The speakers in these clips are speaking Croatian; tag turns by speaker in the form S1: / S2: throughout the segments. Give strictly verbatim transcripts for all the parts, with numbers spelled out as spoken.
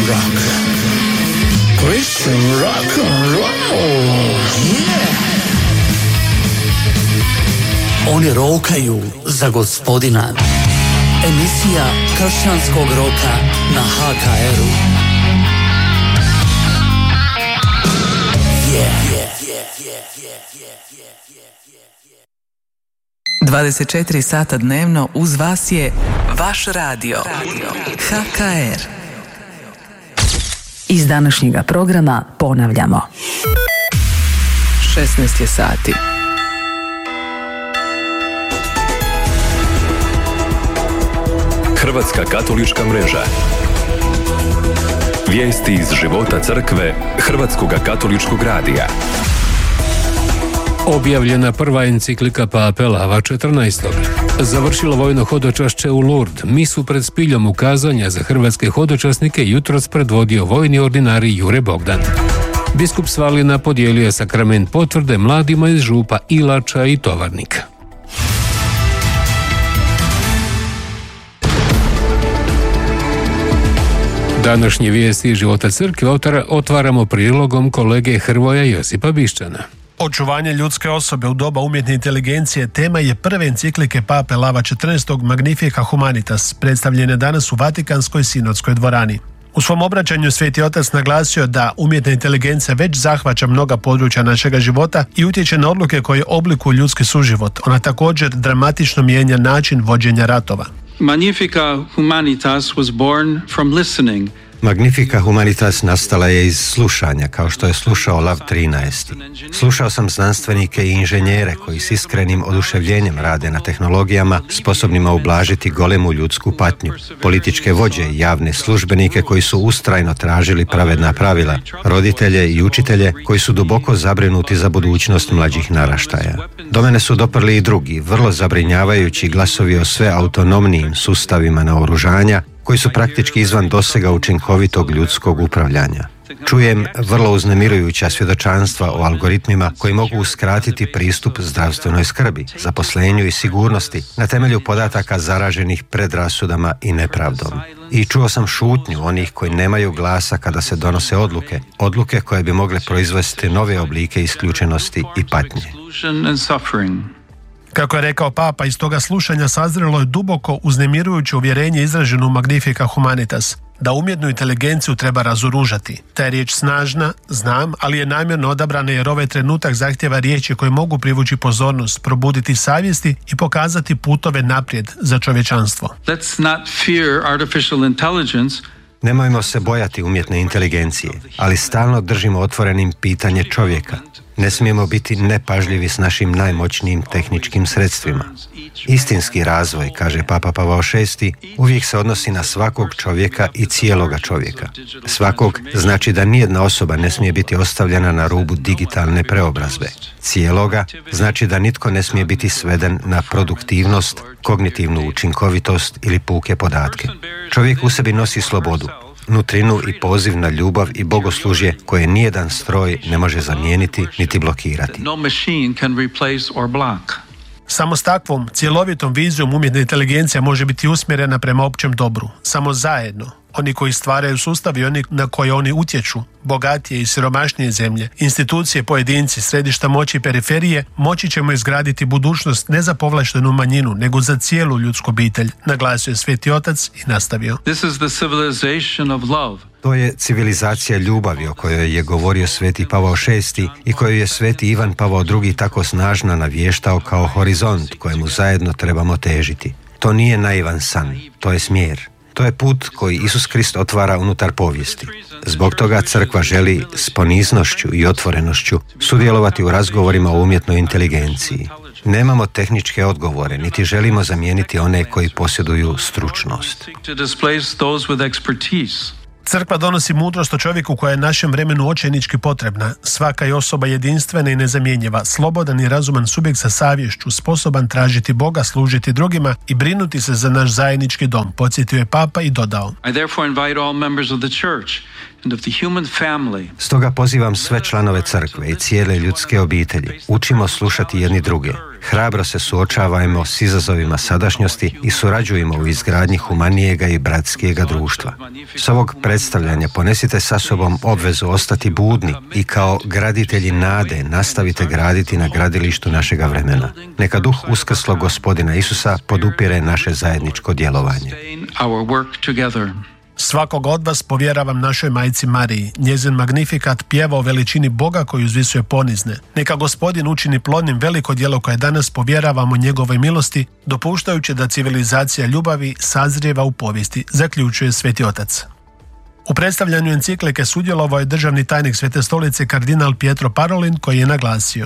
S1: rock. Christian rock and roll. Yeah. Oni rokaju za gospodina. Emisija kršćanskog roka na H K R-u. Yeah, yeah.
S2: dvadeset četiri sata dnevno uz vas je vaš radio. H K R. Iz današnjega programa ponavljamo. šesnaest je sati.
S3: Hrvatska katolička mreža. Vijesti iz života crkve Hrvatskoga katoličkog radija.
S4: Objavljena prva enciklika Pape Lava četrnaestog. Završilo vojno hodočašće u Lourdes. Misu pred spiljom ukazanja za hrvatske hodočasnike jutros predvodio vojni ordinari Jure Bogdan. Biskup Svalina podijelio je sakrament potvrde mladima iz župa Ilača i Tovarnika. Današnje vijesti iz života crkve otvaramo prilogom kolege Hrvoja Josipa Bišćana.
S5: Očuvanje ljudske osobe u doba umjetne inteligencije tema je prve enciklike Pape Lava četrnaestog Magnifica Humanitas, predstavljene danas u Vatikanskoj sinodskoj dvorani. U svom obraćanju Sveti Otac naglasio da umjetna inteligencija već zahvaća mnoga područja našega života i utječe na odluke koje oblikuju ljudski suživot. Ona također dramatično mijenja način vođenja ratova.
S6: Magnifica Humanitas was born from listening.
S7: Magnifica Humanitas nastala je iz slušanja, kao što je slušao Lav trinaesti. Slušao sam znanstvenike i inženjere koji s iskrenim oduševljenjem rade na tehnologijama sposobnima ublažiti golemu ljudsku patnju, političke vođe i javne službenike koji su ustrajno tražili pravedna pravila, roditelje i učitelje koji su duboko zabrinuti za budućnost mlađih naraštaja. Do mene su doprli i drugi, vrlo zabrinjavajući glasovi o sve autonomnijim sustavima naoružanja, koji su praktički izvan dosega učinkovitog ljudskog upravljanja. Čujem vrlo uznemirujuća svjedočanstva o algoritmima koji mogu uskratiti pristup zdravstvenoj skrbi, zaposlenju i sigurnosti na temelju podataka zaraženih predrasudama i nepravdom. I čuo sam šutnju onih koji nemaju glasa kada se donose odluke, odluke koje bi mogle proizvesti nove oblike isključenosti i patnje.
S5: Kako je rekao Papa, iz toga slušanja sazrelo je duboko uznemirujuće uvjerenje izraženo u Magnifica Humanitas, da umjetnu inteligenciju treba razoružati. Ta je riječ snažna, znam, ali je namjerno odabrana jer ovaj trenutak zahtjeva riječi koje mogu privući pozornost, probuditi savjesti i pokazati putove naprijed za čovječanstvo.
S6: Let's not fear artificial intelligence.
S7: Nemojmo se bojati umjetne inteligencije, ali stalno držimo otvorenim pitanje čovjeka. Ne smijemo biti nepažljivi s našim najmoćnijim tehničkim sredstvima. Istinski razvoj, kaže Papa Pavao šesti, uvijek se odnosi na svakog čovjeka i cijeloga čovjeka. Svakog znači da nijedna osoba ne smije biti ostavljena na rubu digitalne preobrazbe. Cijeloga znači da nitko ne smije biti sveden na produktivnost, kognitivnu učinkovitost ili puke podatke. Čovjek u sebi nosi slobodu, nutrinu i poziv na ljubav i bogoslužje koje nijedan stroj ne može zamijeniti niti blokirati.
S5: Samo s takvom cjelovitom vizijom umjetna inteligencija može biti usmjerena prema općem dobru. Samo zajedno, oni koji stvaraju sustav i oni na koje oni utječu, bogatije i siromašnije zemlje, institucije, pojedinci, središta moći i periferije, moći ćemo izgraditi budućnost ne za povlaštenu manjinu, nego za cijelu ljudsku obitelj, naglasio je Sveti Otac i nastavio.
S6: This is the civilization of love.
S7: To je civilizacija ljubavi o kojoj je govorio Sveti Pavao šesti i koju je Sveti Ivan Pavao drugi tako snažno navještao kao horizont kojemu zajedno trebamo težiti. To nije naivan san, to je smjer. To je put koji Isus Krist otvara unutar povijesti. Zbog toga crkva želi s poniznošću i otvorenošću sudjelovati u razgovorima o umjetnoj inteligenciji. Nemamo tehničke odgovore, niti želimo zamijeniti one koji posjeduju stručnost.
S5: Crkva donosi mudrost o čovjeku koja je našem vremenu očajnički potrebna. Svaka je osoba jedinstvena i nezamjenjiva, slobodan i razuman subjekt sa savješću, sposoban tražiti Boga, služiti drugima i brinuti se za naš zajednički dom, podsjetio je Papa i dodao.
S6: I therefore invite all members of the church and of the human family.
S7: Stoga pozivam sve članove crkve i cijele ljudske obitelji. Učimo slušati jedni druge. Hrabro se suočavajmo s izazovima sadašnjosti i surađujemo u izgradnji humanijega i bratskijega društva. S ovog predstavljanja ponesite sa sobom obvezu ostati budni i kao graditelji nade nastavite graditi na gradilištu našega vremena. Neka duh uskrslog Gospodina Isusa podupire naše zajedničko djelovanje.
S5: Svakog od vas povjeravam našoj majci Mariji. Njezin magnifikat pjeva o veličini Boga koji uzvisuje ponizne. Neka Gospodin učini plodnim veliko djelo koje danas povjeravamo njegovoj milosti, dopuštajući da civilizacija ljubavi sazrijeva u povijesti, zaključuje Sveti Otac. U predstavljanju enciklike sudjelovao je državni tajnik Svete stolice kardinal Pietro Parolin, koji je naglasio: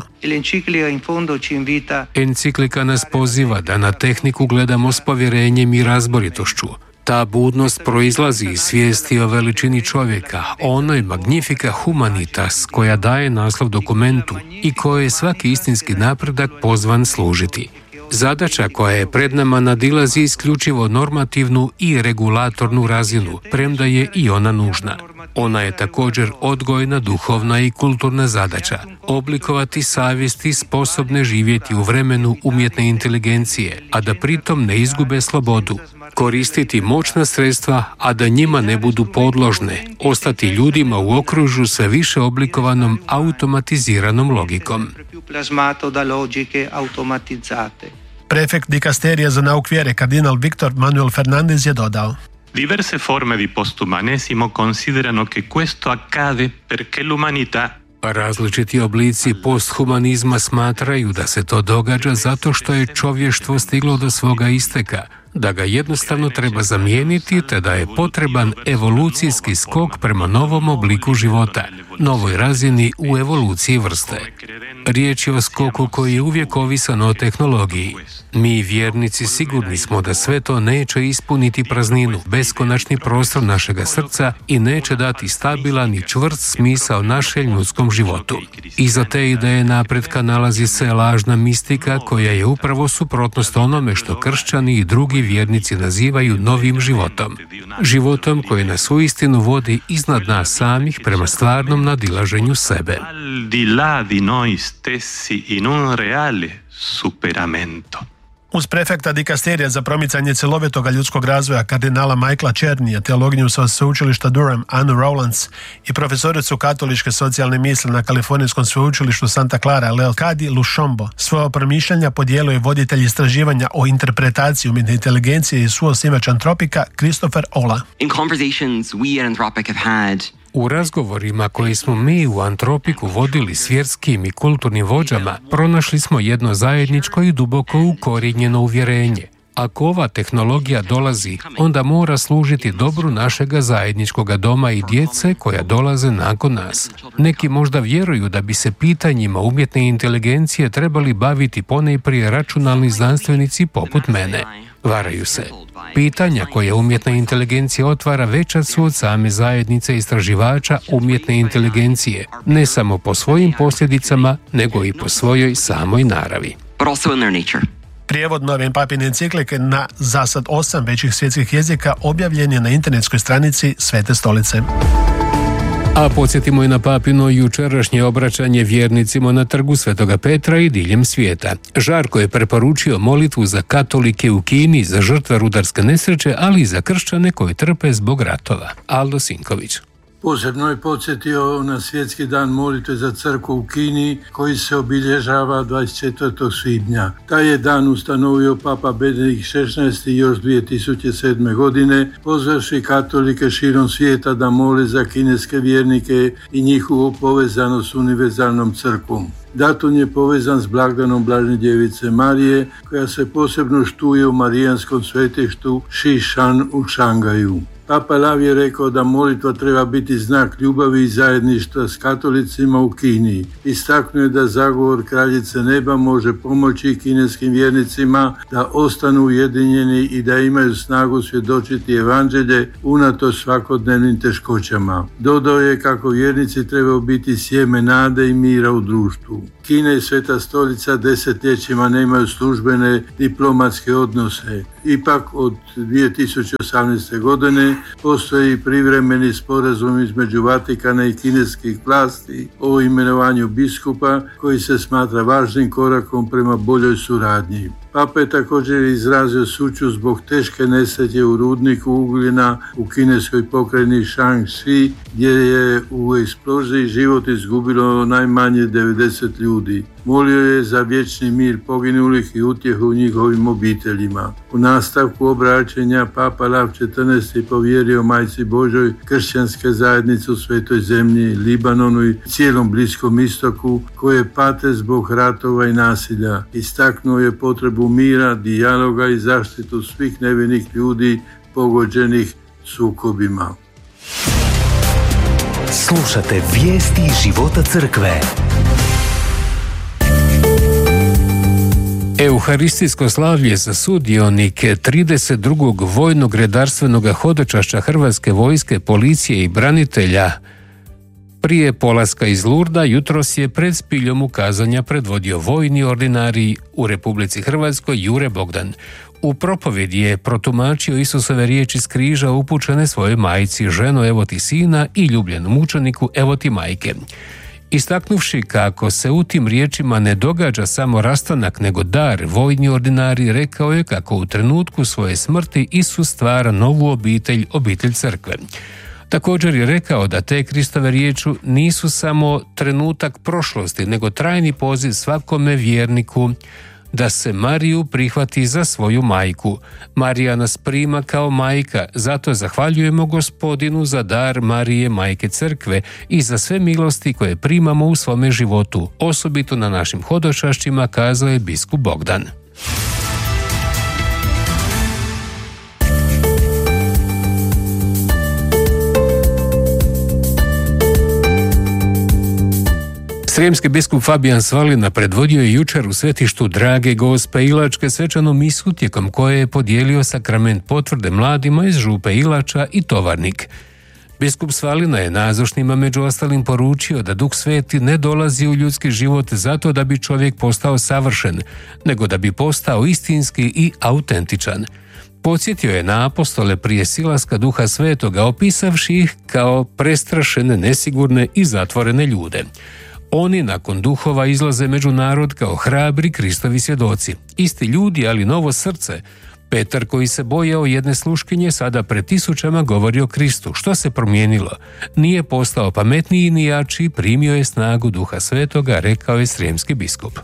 S4: Enciklika nas poziva da na tehniku gledamo s povjerenjem i razboritošću. Ta budnost proizlazi iz svijesti o veličini čovjeka, onoj magnifica humanitas koja daje naslov dokumentu i koje je svaki istinski napredak pozvan služiti. Zadaća koja je pred nama nadilazi isključivo normativnu i regulatornu razinu, premda je i ona nužna. Ona je također odgojna, duhovna i kulturna zadaća. Oblikovati savjesti sposobne živjeti u vremenu umjetne inteligencije, a da pritom ne izgube slobodu. Koristiti moćna sredstva, a da njima ne budu podložne. Ostati ljudima u okružju sa više oblikovanom automatiziranom logikom.
S5: Prefekt dikasterija za nauk vjere, kardinal Victor Manuel Fernandez, je dodao:
S8: Diverse forme di postumanesimo considerano che questo accade perché l'umanità.
S4: Različiti oblici posthumanizma smatraju da se to događa zato što je čovještvo stiglo do svoga isteka, da ga jednostavno treba zamijeniti te da je potreban evolucijski skok prema novom obliku života, novoj razini u evoluciji vrste. Riječ je o skoku koji je uvijek ovisan o tehnologiji. Mi, vjernici, sigurni smo da sve to neće ispuniti prazninu, beskonačni prostor našega srca i neće dati stabilan i čvrst smisao našem ljudskom životu. Iza te ideje napretka nalazi se lažna mistika koja je upravo suprotnost onome što kršćani i drugi vjernici nazivaju novim životom. Životom koji nas uistinu vodi iznad nas samih prema stvarnom nadilaženju sebe.
S8: In un reale superamento.
S5: Uz prefekta dikasterija za promicanje cjelovitoga ljudskog razvoja kardinala Michaela Černija, teologinju sa sveučilišta Durham Annu Rowlands i profesoricu katoličke socijalne misli na Kalifornijskom sveučilištu Santa Clara Leo Cadi Lushombo, svoje promišljanja podijelio je voditelj istraživanja o interpretaciji umjetne inteligencije i suosnivač Antropika Christopher Ola.
S9: In conversations we at Anthropic have had
S4: U razgovorima koje smo mi u Antropiku vodili s vjerskim i kulturnim vođama, pronašli smo jedno zajedničko i duboko ukorijenjeno uvjerenje. Ako ova tehnologija dolazi, onda mora služiti dobru našega zajedničkoga doma i djece koja dolaze nakon nas. Neki možda vjeruju da bi se pitanjima umjetne inteligencije trebali baviti ponajprije računalni znanstvenici poput mene. Varaju se. Pitanja koje umjetna inteligencija otvara veća su od same zajednice istraživača umjetne inteligencije, ne samo po svojim posljedicama, nego i po svojoj samoj naravi.
S5: Prijevod nove papine enciklike na zasad osam većih svjetskih jezika objavljen je na internetskoj stranici Svete stolice.
S4: A podsjetimo i na papino jučerašnje obraćanje vjernicima na trgu Svetoga Petra i diljem svijeta. Žarko je preporučio molitvu za katolike u Kini, za žrtve rudarske nesreće, ali i za kršćane koji trpe zbog ratova. Aldo Sinković.
S10: Posebno je podsjetio na svjetski dan molitve za crkvu u Kini koji se obilježava dvadeset četvrtog svibnja. Taj je dan ustanovio Papa Benedikt šesnaesti još dvije tisuće sedme godine, pozvavši katolike širom svijeta da mole za kineske vjernike i njihovu povezanost s univerzalnom crkvom. Datum je povezan s blagdanom Blažene djevice Marije, koja se posebno štuje u marijanskom svetištu Šishan u Šangaju. Papa Lav je rekao da molitva treba biti znak ljubavi i zajedništva s katolicima u Kini. Istaknuo je da zagovor Kraljice neba može pomoći kineskim vjernicima da ostanu ujedinjeni i da imaju snagu svjedočiti evanđelje unatoč svakodnevnim teškoćama. Dodao je kako vjernici trebaju biti sjeme nade i mira u društvu. Kina i Sveta stolica desetljećima nemaju službene diplomatske odnose. Ipak od dvije tisuće osamnaeste godine godine postoji privremeni sporazum između Vatikana i kineskih vlasti o imenovanju biskupa koji se smatra važnim korakom prema boljoj suradnji. Papa je također izrazio sućut zbog teške nesreće u rudniku ugljena u kineskoj pokrajini Shaanxi, gdje je u eksploziji život izgubilo najmanje devedeset ljudi. Molio je za vječni mir poginulih i utjehu njihovim obiteljima. U nastavku obraćanja Papa Lav četrnaesti povjerio Majci Božoj kršćanske zajednice u Svetoj zemlji, Libanonu i cijelom Bliskom istoku koje pate zbog ratova i nasilja. Istaknuo je potrebu mira, dijaloga i zaštitu svih nevinih ljudi pogođenih sukobima.
S11: Slušate vijesti iz života crkve.
S4: Euharistijsko slavlje za sudionike trideset drugog vojnog redarstvenog hodočašća Hrvatske vojske, policije i branitelja prije polaska iz Lurda jutros je pred spiljom ukazanja predvodio vojni ordinarij u Republici Hrvatskoj Jure Bogdan. U propovjedi je protumačio Isusove riječi s križa upućene svojoj majci: ženo, evo ti sina, i ljubljenom mučeniku, evo ti majke. Istaknuvši kako se u tim riječima ne događa samo rastanak nego dar, vojni ordinarij rekao je kako u trenutku svoje smrti Isus stvara novu obitelj, obitelj crkve. Također je rekao da te Kristove riječi nisu samo trenutak prošlosti, nego trajni poziv svakome vjerniku da se Mariju prihvati za svoju majku. Marija nas prima kao majka, zato zahvaljujemo Gospodinu za dar Marije, majke crkve, i za sve milosti koje primamo u svome životu, osobito na našim hodočašćima, kazao je biskup Bogdan. Srijemski biskup Fabijan Svalina predvodio je jučer u svetištu Drage Gospe Ilačke svečanu misu tijekom koje je podijelio sakrament potvrde mladima iz župe Ilača i Tovarnik. Biskup Svalina je nazočnima među ostalim poručio da Duh Sveti ne dolazi u ljudski život zato da bi čovjek postao savršen, nego da bi postao istinski i autentičan. Podsjetio je na apostole prije silaska Duha Svetoga, opisavši ih kao prestrašene, nesigurne i zatvorene ljude. Oni nakon duhova izlaze među narod kao hrabri Kristovi svjedoci. Isti ljudi, ali novo srce. Petar, koji se bojao jedne sluškinje, sada pred tisućama govori o Kristu. Što se promijenilo? Nije postao pametniji ni jači, primio je snagu Duha Svetoga, rekao je srijemski biskup.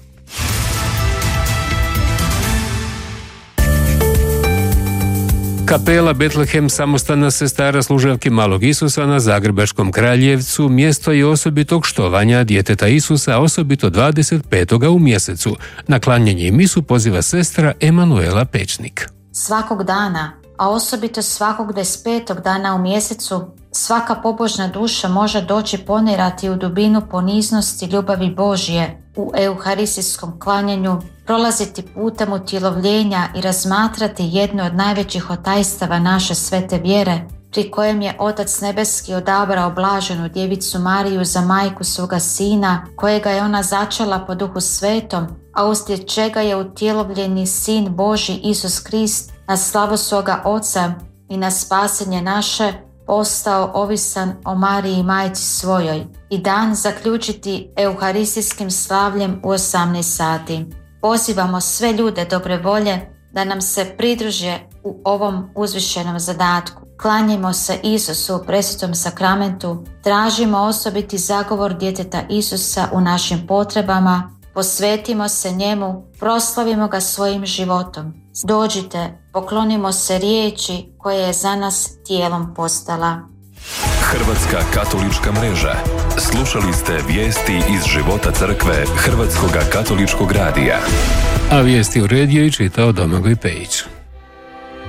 S4: Kapela Betlehem, samostana sestara služavki Malog Isusa na Zagrebačkom Kraljevcu, mjesto je osobitog štovanja djeteta Isusa, osobito dvadeset petog u mjesecu. Na klanjanje i misu poziva sestra Emanuela Pečnik.
S12: Svakog dana, a osobito svakog dvadeset petog dana u mjesecu, svaka pobožna duša može doći ponirati u dubinu poniznosti ljubavi Božje u euharistijskom klanjanju, prolaziti putem utjelovljenja i razmatrati jedno od najvećih otajstava naše svete vjere, pri kojem je Otac Nebeski odabrao blaženu djevicu Mariju za majku svoga sina, kojega je ona začela po Duhu Svetom, a uslijed čega je utjelovljeni Sin Božji Isus Krist na slavu svoga Oca i na spasenje naše postao ovisan o Mariji majci svojoj, i dan zaključiti euharistijskim slavljem u osamnaest sati. Pozivamo sve ljude dobre volje da nam se pridruže u ovom uzvišenom zadatku. Klanjimo se Isusu u presvetom sakramentu, tražimo osobiti zagovor djeteta Isusa u našim potrebama, posvetimo se njemu, proslavimo ga svojim životom. Dođite, poklonimo se riječi koja je za nas tijelom postala.
S3: Hrvatska katolička mreža. Slušali ste vijesti iz života crkve Hrvatskoga katoličkog radija.
S4: A vijesti uredio i čitao Domagoj Pejić.